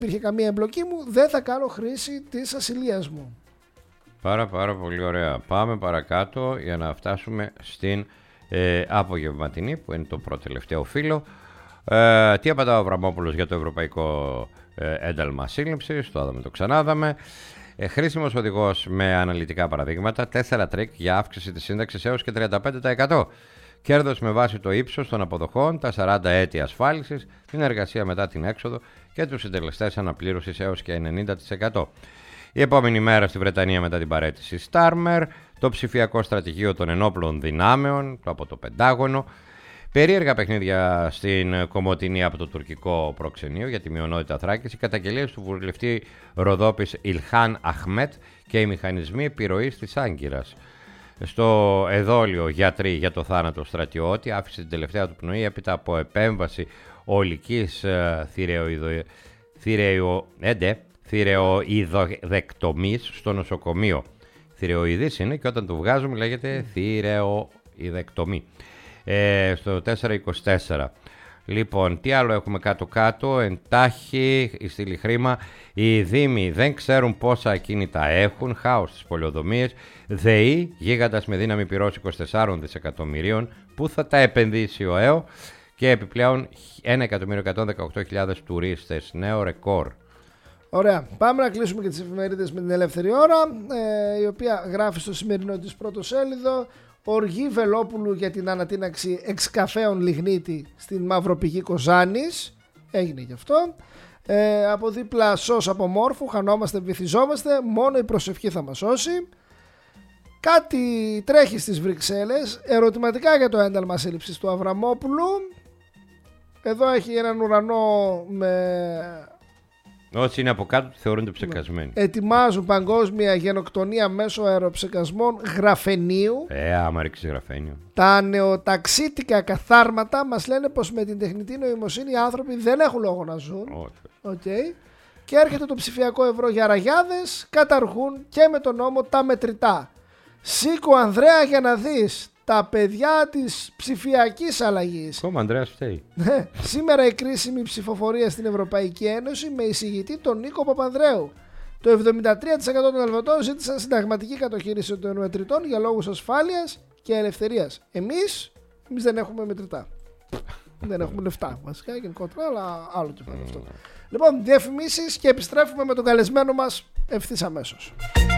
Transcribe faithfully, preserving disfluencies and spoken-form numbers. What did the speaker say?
υπήρχε καμία εμπλοκή μου, δεν θα κάνω χρήση της ασυλίας μου. Πάρα πάρα πολύ ωραία. Πάμε παρακάτω για να φτάσουμε στην ε, απογευματινή, που είναι το πρώτο τελευταίο φύλλο. Ε, τι απαντά ο Αβραμόπουλος για το ευρωπαϊκό ε, ένταλμα σύλληψης? Το είδαμε, το ξανάδαμε. Ε, χρήσιμος οδηγός με αναλυτικά παραδείγματα. Τέσσερα τρίκ για αύξηση της σύνταξης έως και τριάντα πέντε τοις εκατό. Κέρδος με βάση το ύψος των αποδοχών, τα σαράντα έτη ασφάλισης, την εργασία μετά την έξοδο και τους συντελεστές αναπλήρωσης έως και ενενήντα τοις εκατό. Η επόμενη μέρα στη Βρετανία μετά την παραίτηση Στάρμερ, το ψηφιακό στρατηγείο των ενόπλων δυνάμεων, το από το Πεντάγωνο, περίεργα παιχνίδια στην Κομοτηνή από το τουρκικό προξενείο για τη μειονότητα Θράκης, οι καταγγελίες του βουλευτή Ροδόπης Ιλχάν Αχμέτ και οι μηχανισμοί επιρροής της Άγκυρας. Στο εδόλιο γιατροί για το θάνατο στρατιώτη άφησε την τελευταία του πνοή έπειτα από επέμβαση ολικής θηρεοειδεκτομής στο νοσοκομείο. Θηρεοειδής είναι και όταν το βγάζουμε λέγεται θηρεοειδεκτομή. Ε, στο τετρακόσια είκοσι τέσσερα. Λοιπόν, τι άλλο έχουμε κάτω-κάτω? Εντάχει, η στήλη χρήμα. Οι δήμοι δεν ξέρουν πόσα ακίνητα έχουν. Χάος στις πολεοδομίες. ΔΕΗ, γίγαντας με δύναμη πυρός είκοσι τέσσερα δισεκατομμυρίων. Πού θα τα επενδύσει ο ΕΟ? Και επιπλέον ένα εκατομμύριο εκατόν δεκαοκτώ χιλιάδες τουρίστες. Νέο ρεκόρ. Ωραία. Πάμε να κλείσουμε και τις εφημερίδες με την Ελεύθερη Ώρα, ε, η οποία γράφει στο σημερινό της πρωτοσέλιδο: οργή Βελόπουλου για την ανατείναξη εξκαφέων λιγνίτη στην Μαυροπηγή Κοζάνης. Έγινε γι' αυτό. Ε, από δίπλα σως από μόρφου, χανόμαστε, βυθιζόμαστε, μόνο η προσευχή θα μας σώσει. Κάτι τρέχει στις Βρυξέλλες, ερωτηματικά για το ένταλμα σύλληψης του Αβραμόπουλου. Εδώ έχει έναν ουρανό με... Όσοι είναι από κάτω θεωρούνται ψεκασμένοι. Ετοιμάζουν παγκόσμια γενοκτονία μέσω αεροψεκασμών γραφενίου. Ε, άμα ρίξει γραφένιο. Τα νεοταξίτικα καθάρματα μας λένε πως με την τεχνητή νοημοσύνη οι άνθρωποι δεν έχουν λόγο να ζουν. Okay. Okay. Και έρχεται το ψηφιακό ευρώ για ραγιάδες, καταργούν και με τον νόμο τα μετρητά. Σήκω Ανδρέα για να δεις τα παιδιά της ψηφιακής αλλαγής. Κόμμα Ανδρέας φταίει. Σήμερα η κρίσιμη ψηφοφορία στην Ευρωπαϊκή Ένωση με εισηγητή τον Νίκο Παπανδρέου. Το εβδομήντα τρία τοις εκατό των Ελβετών ζήτησαν συνταγματική κατοχήρηση των μετρητών για λόγους ασφάλειας και ελευθερίας. Εμείς, εμείς δεν έχουμε μετρητά. Δεν έχουμε λεφτά βασικά γενικότερα, αλλά άλλο κεφάλαιο αυτό. Λοιπόν, διαφημίσεις και επιστρέφουμε με τον καλεσμένο μας ευθύς αμέσως.